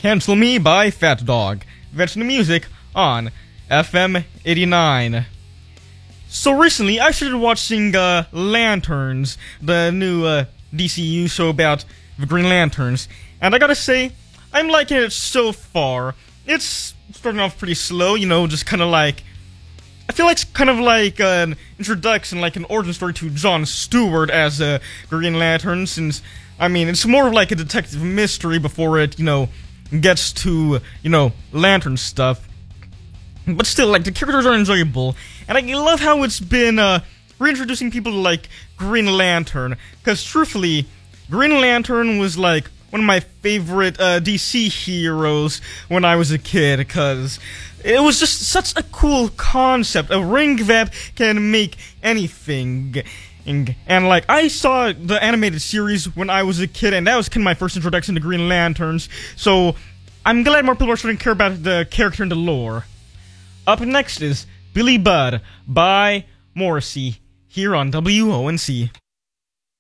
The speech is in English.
Cancel Me by Fat Dog. That's the music on FM 89. So recently, I started watching Lanterns, the new DCU show about the Green Lanterns, and I gotta say, I'm liking it so far. It's starting off pretty slow, you know, just kind of like, I feel like it's kind of like an introduction, like an origin story to Jon Stewart as a Green Lantern, since, I mean, it's more of like a detective mystery before it, you know, gets to, you know, Lantern stuff. But still, like, the characters are enjoyable, and I love how it's been reintroducing people to, like, Green Lantern, because truthfully, Green Lantern was, like, one of my favorite DC heroes when I was a kid, because it was just such a cool concept, a ring that can make anything. And like, I saw the animated series when I was a kid, and that was kind of my first introduction to Green Lanterns, so I'm glad more people are starting to care about the character and the lore. Up next is Billy Budd by Morrissey, here on WONC.